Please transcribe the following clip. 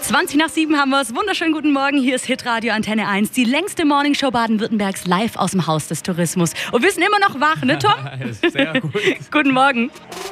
7:20 haben wir es. Wunderschönen guten Morgen. Hier ist Hitradio Antenne 1, die längste Morningshow Baden-Württembergs live aus dem Haus des Tourismus. Und wir sind immer noch wach, ne Tom? Sehr gut. Guten Morgen.